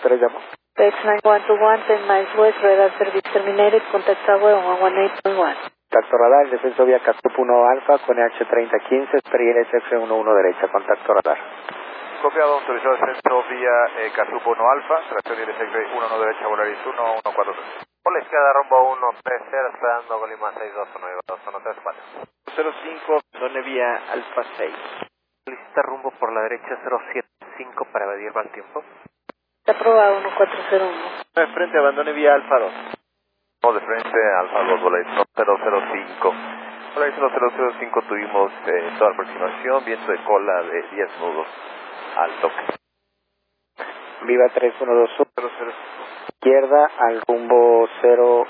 3 llamó. Page 9121, 10 miles west, radar service terminated, contact tower on 118.1. Contacto radar, descenso vía Casup 1 Alfa con EH3015, Espera SF11 derecha, contacto radar. Copiado, autorizado descenso vía Casup 1 Alfa, tracción SF11 derecha, Volaris 1143. Por la izquierda, rumbo 130, esperando Golima 621-2134. 05, zona vía Alfa 6. Solicita rumbo por la derecha 075 para evadir mal tiempo. Está aprobado 1401. De frente, abandone vía Alfa 2. De frente, Alfa 2, Volaris 005. Volaris 005 tuvimos toda aproximación, viento de cola de 10 nudos al toque. Viva 3121. izquierda al rumbo 02.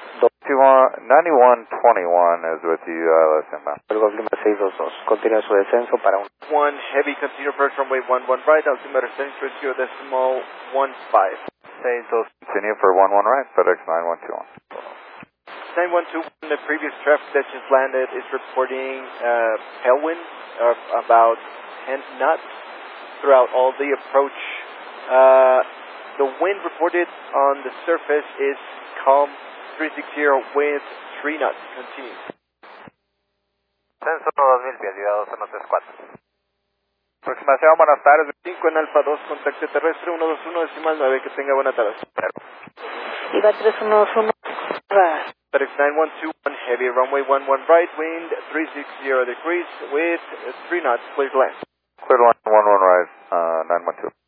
9121 is with you, listen, man. El Golf Lima 622. Continúa su descenso para un 1 heavy, continue approach runway 11 right, altimeter 630.15. 62, continue for 11 right, FedEx 9121. 9121, the previous traffic that just landed is reporting tailwind of about 10 knots throughout all the approach. The wind reported on the surface is calm 360 with 3 knots. Continue. Censo 2000 pies, Viva 2134. Aproximación, buenas tardes. 5 en Alfa 2, contacto terrestre 121 decimal 9, que tenga buena tarde. Viva 3121, radar. FedEx 9121, heavy runway 11 right, wind 360 degrees with 3 knots, clear to land. Clear line 11 right, 912.